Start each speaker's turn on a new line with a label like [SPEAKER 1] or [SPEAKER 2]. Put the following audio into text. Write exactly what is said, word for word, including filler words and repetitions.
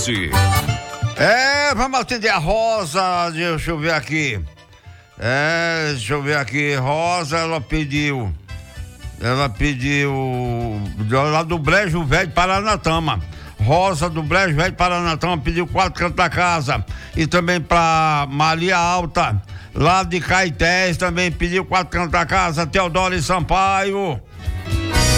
[SPEAKER 1] doze.
[SPEAKER 2] É, vamos atender a Rosa, deixa eu ver aqui. É, deixa eu ver aqui. Rosa, ela pediu. Ela pediu. Lá do Brejo Velho Paranatama. Rosa do Brejo Velho Paranatama pediu quatro cantos da casa. E também pra Maria Alta, lá de Caetés, também pediu quatro cantos da casa. Teodoro e Sampaio.